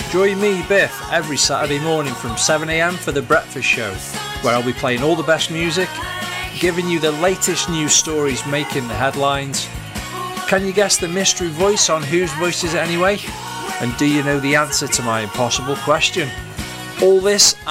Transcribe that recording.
Join me, Biff, every Saturday morning from 7 a.m. for The Breakfast Show, where I'll be playing all the best music, giving you the latest news stories making the headlines. Can you guess the mystery voice on Whose Voice Is It Anyway? And do you know the answer to my impossible question? All this